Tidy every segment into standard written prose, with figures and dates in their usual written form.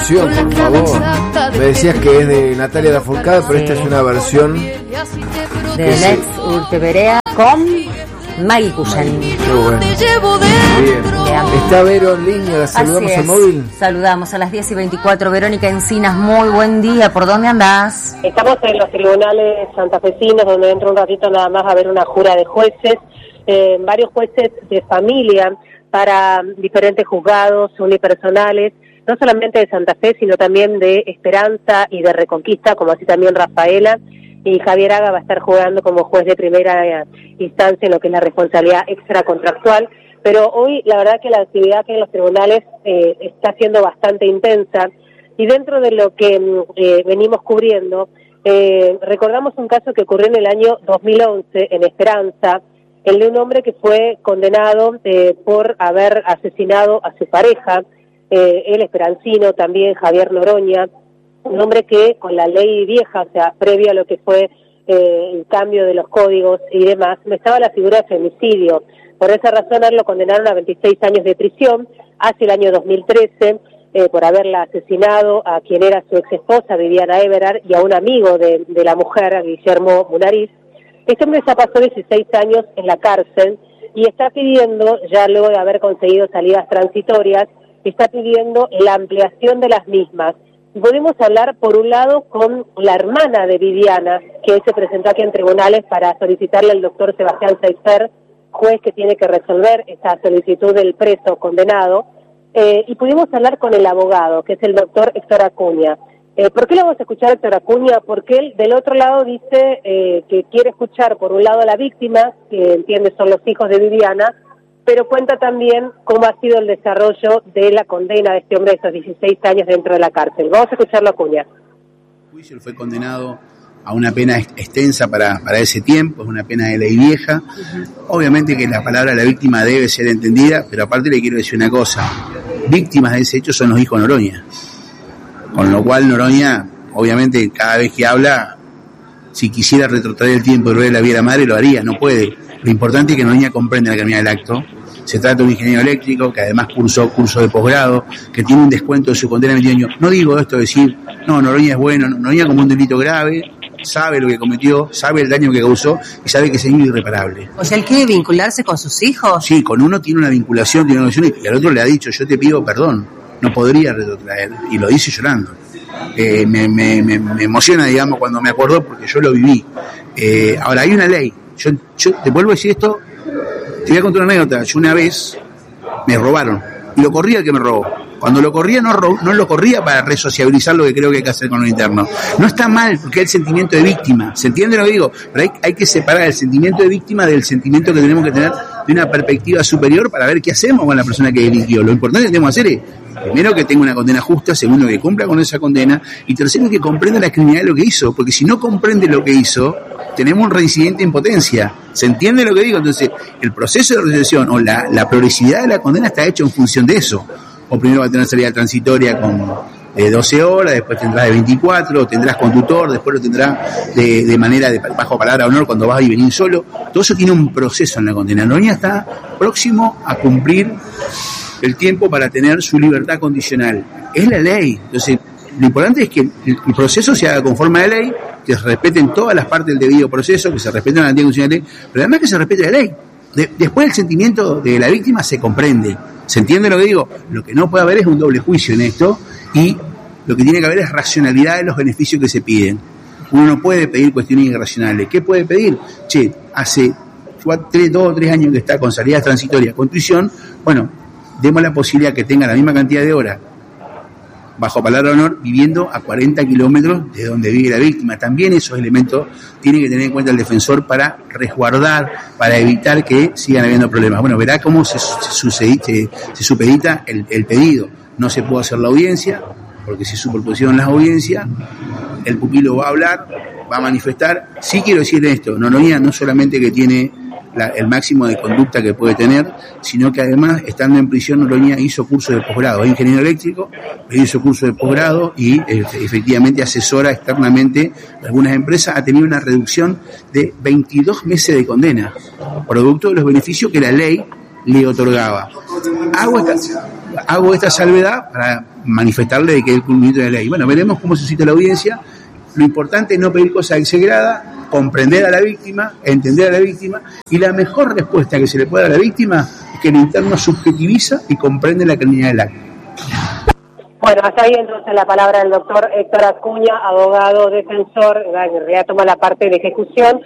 versión, por favor. Me decías que es de Natalia Lafourcade, pero esta es una versión de Lex Urteberea con Maggie Cuyen. Qué bueno. Bien. Está Vero en línea, la saludamos al móvil. Saludamos a las 10:24. Verónica Encinas, muy buen día. ¿Por dónde andás? Estamos en los tribunales santafesinos, donde dentro de un ratito nada más va a haber una jura de jueces, varios jueces de familia para diferentes juzgados unipersonales, no solamente de Santa Fe, sino también de Esperanza y de Reconquista, como así también Rafaela. Y Javier Haga va a estar jugando como juez de primera instancia en lo que es la responsabilidad extracontractual. Pero hoy la verdad que la actividad que en los tribunales está siendo bastante intensa, y dentro de lo que venimos cubriendo, recordamos un caso que ocurrió en el año 2011 en Esperanza, el de un hombre que fue condenado por haber asesinado a su pareja, el esperancino también, Javier Noroña, un hombre que con la ley vieja, o sea, previo a lo que fue el cambio de los códigos y demás, no estaba la figura de femicidio. Por esa razón, a él lo condenaron a 26 años de prisión hacia el año 2013 por haberla asesinado a quien era su ex esposa, Viviana Everard, y a un amigo de la mujer, a Guillermo Munariz. Este hombre ya pasó 16 años en la cárcel y está pidiendo, ya luego de haber conseguido salidas transitorias, está pidiendo la ampliación de las mismas. Podemos hablar, por un lado, con la hermana de Viviana, que se presentó aquí en tribunales para solicitarle al doctor Sebastián Seifer, juez que tiene que resolver esta solicitud del preso condenado, y pudimos hablar con el abogado, que es el doctor Héctor Acuña. ¿Por qué le vamos a escuchar a Héctor Acuña? Porque él, del otro lado, dice que quiere escuchar, por un lado, a la víctima, que entiende son los hijos de Viviana, pero cuenta también cómo ha sido el desarrollo de la condena de este hombre de esos 16 años dentro de la cárcel. Vamos a escucharlo a Acuña. El juicio fue condenado a una pena extensa para ese tiempo, es una pena de ley vieja. Obviamente que la palabra de la víctima debe ser entendida, pero aparte le quiero decir una cosa. Víctimas de ese hecho son los hijos de Noroña. Con lo cual Noroña, obviamente, cada vez que habla, si quisiera retrotraer el tiempo y volver la vida a la madre, lo haría, no puede. Lo importante es que Noroña comprenda la calidad del acto. Se trata de un ingeniero eléctrico que además cursó curso de posgrado, que tiene un descuento de su condena de 20 años. No digo esto de decir, no, Noroña es bueno, Noroña como un delito grave, sabe lo que cometió, sabe el daño que causó y sabe que es irreparable. O sea, ¿él quiere vincularse con sus hijos? Sí, con uno tiene una vinculación, y al otro le ha dicho, yo te pido perdón, no podría retrotraer, y lo dice llorando. Me emociona, digamos, cuando me acuerdo, porque yo lo viví. Ahora, hay una ley, yo te vuelvo a decir esto, te voy a contar una anécdota. Yo una vez me robaron y lo corría el que me robó. Cuando lo corría no lo corría para resociabilizar lo que creo que hay que hacer con lo interno. No está mal porque hay el sentimiento de víctima, ¿se entiende lo que digo? Pero hay que separar el sentimiento de víctima del sentimiento que tenemos que tener de una perspectiva superior para ver qué hacemos con la persona que delinquió. Lo importante que tenemos que hacer es, primero, que tenga una condena justa, segundo, que cumpla con esa condena, y tercero, que comprenda la criminalidad de lo que hizo, porque si no comprende lo que hizo, tenemos un reincidente en potencia. ¿Se entiende lo que digo? Entonces, el proceso de resolución o la progresividad de la condena está hecho en función de eso. O primero va a tener salida transitoria con 12 horas, después tendrás de 24, tendrás con tutor, después lo tendrás de manera de bajo palabra de honor cuando vas y venís solo. Todo eso tiene un proceso en la condena. Noroña está próximo a cumplir el tiempo para tener su libertad condicional. Es la ley. Entonces, lo importante es que el proceso se haga conforme a la ley, que se respeten todas las partes del debido proceso, que se respeten las garantías constitucionales, pero además que se respete la ley. Después el sentimiento de la víctima se comprende. ¿Se entiende lo que digo? Lo que no puede haber es un doble juicio en esto, y lo que tiene que haber es racionalidad de los beneficios que se piden. Uno no puede pedir cuestiones irracionales. ¿Qué puede pedir? Hace 2 o 3 años que está con salidas transitorias con prisión, bueno, demos la posibilidad que tenga la misma cantidad de horas bajo palabra de honor, viviendo a 40 kilómetros de donde vive la víctima. También esos elementos tiene que tener en cuenta el defensor para resguardar, para evitar que sigan habiendo problemas. Bueno, verá cómo se supedita el pedido. No se puede hacer la audiencia, porque se superpusieron las audiencias, el pupilo va a hablar, va a manifestar. Sí quiero decir esto, Noroña no solamente que tiene el máximo de conducta que puede tener, sino que además, estando en prisión, Noroña hizo curso de posgrado, es ingeniero eléctrico, hizo curso de posgrado y efectivamente asesora externamente algunas empresas. Ha tenido una reducción de 22 meses de condena, producto de los beneficios que la ley le otorgaba. hago esta salvedad para manifestarle de que el cumplimiento de la ley. Bueno, veremos cómo se cita la audiencia. Lo importante es no pedir cosas exageradas, comprender a la víctima, entender a la víctima, y la mejor respuesta que se le puede dar a la víctima es que el interno subjetiviza y comprende la calidad del acto. Bueno, hasta ahí entonces la palabra del doctor Héctor Acuña, abogado defensor, en realidad toma la parte de ejecución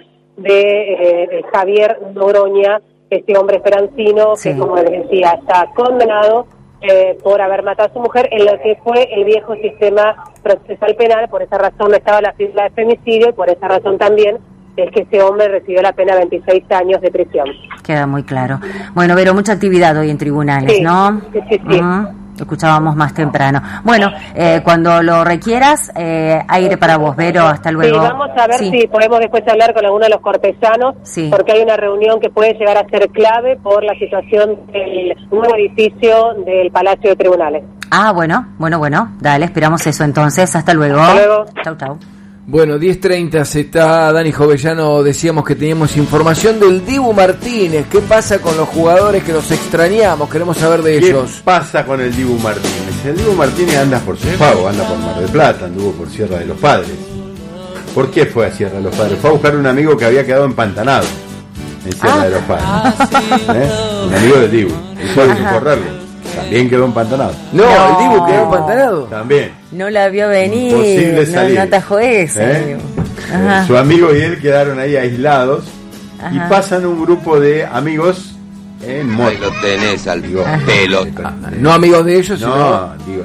de Javier Noroña, este hombre esperancino, sí, que como les decía, está condenado por haber matado a su mujer en lo que fue el viejo sistema procesal penal. Por esa razón estaba la figura de femicidio y por esa razón también es que ese hombre recibió la pena de 26 años de prisión. Queda muy claro. Bueno, Vero, mucha actividad hoy en tribunales, sí, ¿no? Sí. Escuchábamos más temprano. Bueno, cuando lo requieras, aire para vos, Vero, hasta luego. Sí, vamos a ver si podemos después hablar con alguno de los cortesanos, porque hay una reunión que puede llegar a ser clave por la situación del nuevo edificio del Palacio de Tribunales. Ah, bueno, dale, esperamos eso entonces, hasta luego. Hasta luego. Chau. Bueno, 10:30 se está Dani Jovellano, decíamos que teníamos información del Dibu Martínez. ¿Qué pasa con los jugadores que los extrañamos? Queremos saber de ellos. ¿Qué pasa con el Dibu Martínez? El Dibu Martínez anda por sus pagos, anda por Mar del Plata, anduvo por Sierra de los Padres. ¿Por qué fue a Sierra de los Padres? Fue a buscar un amigo que había quedado empantanado en Sierra de los Padres. Un amigo del Dibu. Y fue a socorrerlo. También quedó empantanado. No, el Dibu quedó empantanado. También. No la vio venir. Imposible salir. No atajó ese. Su amigo y él quedaron ahí aislados. Y pasan un grupo de amigos en moto. Ahí lo tenés al pelota. No amigos de ellos, sino no, digo,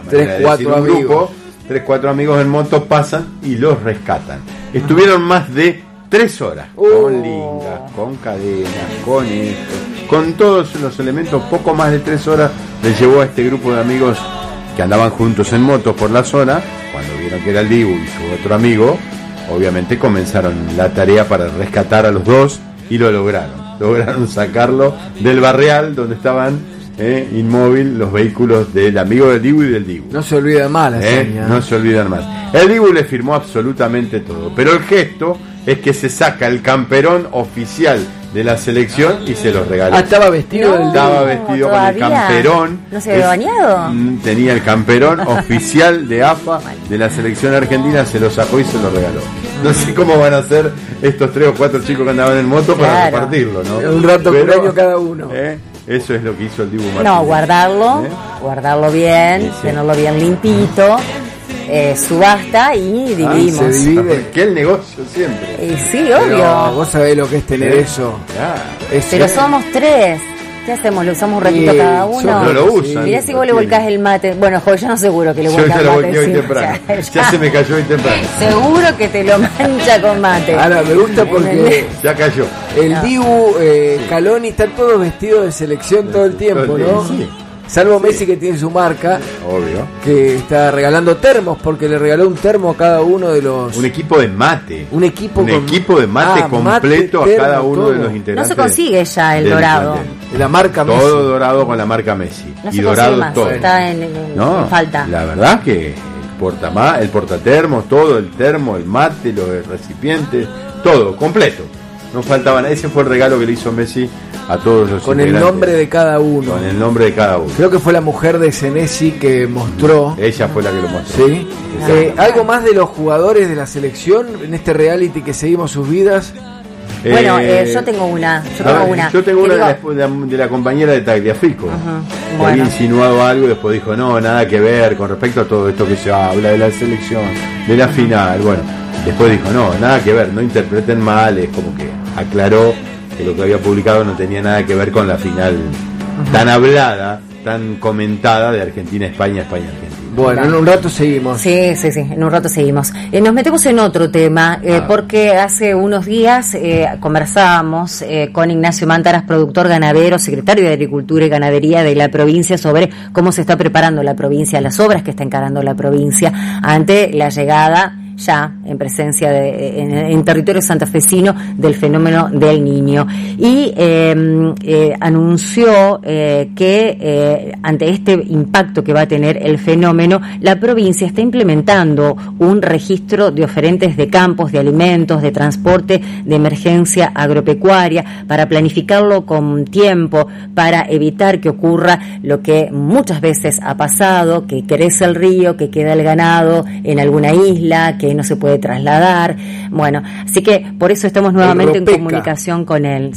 3-4 amigos. Grupo, 3-4 amigos en moto pasan y los rescatan. Estuvieron más de 3 horas con lingas, con cadenas, con esto, con todos los elementos. Poco más de 3 horas les llevó a este grupo de amigos que andaban juntos en motos por la zona. Cuando vieron que era el Dibu y su otro amigo, obviamente comenzaron la tarea para rescatar a los dos y lo lograron sacarlo del barrial donde estaban inmóvil los vehículos del amigo del Dibu y del Dibu. No se olvidan más la seña. No se olvidan más. El Dibu le firmó absolutamente todo, pero el gesto es que se saca el camperón oficial de la selección y se los regaló. Estaba vestido del Dibu. Estaba vestido con el camperón. ¿No se había bañado? Tenía el camperón oficial de AFA de la selección argentina, se lo sacó y se lo regaló. No sé cómo van a hacer estos 3 o 4 chicos que andaban en moto para repartirlo, ¿no? Un rato por año cada uno. Eso es lo que hizo el Dibu Martínez. No, guardarlo bien, tenerlo bien limpito. Subasta y dividimos. Se divide. Que el negocio siempre. Sí, obvio. Pero vos sabés lo que es tener eso. Pero somos 3. ¿Qué hacemos? ¿Le usamos un ratito cada uno? No lo usan. Mirá si vos le volcás el mate. Bueno, yo no seguro que le volcás el mate. Hoy temprano. Ya se me cayó hoy temprano. Seguro que te lo mancha con mate. Ahora, me gusta porque ya cayó. El Dibu, Caloni, están todos vestidos de selección todo el tiempo, ¿no? Sí. Salvo Messi, que tiene su marca, obvio, que está regalando termos, porque le regaló un termo a cada uno de los... Un equipo de mate. Un equipo de mate completo mate, a cada uno todo. de los integrantes. No se consigue ya el dorado. De la marca todo Messi. Todo dorado con la marca Messi. No y dorado más, todo. Está en falta. La verdad que el portatermos, todo, el termo, el mate, los recipientes, todo, completo. No faltaban. Ese fue el regalo que le hizo Messi a todos los con el nombre de cada uno. Con el nombre de cada uno. Creo que fue la mujer de Senesi que mostró. Ella fue la que lo mostró. Sí. ¿Algo más de los jugadores de la selección en este reality que seguimos sus vidas? Bueno, yo tengo una. Yo tengo una de la compañera de Tagliafico. Que había insinuado algo y después dijo, no, nada que ver con respecto a todo esto que se habla de la selección, de la final. Bueno, después dijo, no, nada que ver, no interpreten mal. Es como que aclaró que lo que había publicado no tenía nada que ver con la final tan hablada, tan comentada de Argentina-España, España-Argentina. Bueno, en un rato seguimos. Sí, en un rato seguimos. Nos metemos en otro tema, porque hace unos días conversábamos con Ignacio Mántaras, productor ganadero, secretario de Agricultura y Ganadería de la provincia, sobre cómo se está preparando la provincia, las obras que está encarando la provincia ante la llegada ya en presencia en territorio santafesino del fenómeno del Niño, y anunció que ante este impacto que va a tener el fenómeno, la provincia está implementando un registro de oferentes de campos, de alimentos, de transporte, de emergencia agropecuaria, para planificarlo con tiempo, para evitar que ocurra lo que muchas veces ha pasado, que crece el río, que queda el ganado en alguna isla, que no se puede trasladar. Bueno, así que por eso estamos nuevamente en comunicación con él.